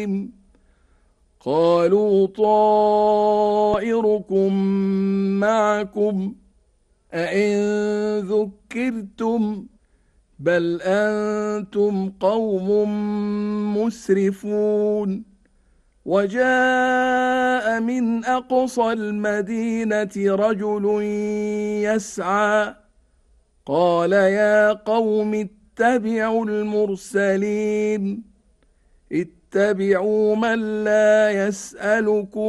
قالوا طائركم معكم أئن ذكرتم بل أنتم قوم مسرفون وجاء من أقصى المدينة رجل يسعى قال يا قوم اتبعوا المرسلين اتبعوا من لا يسألكم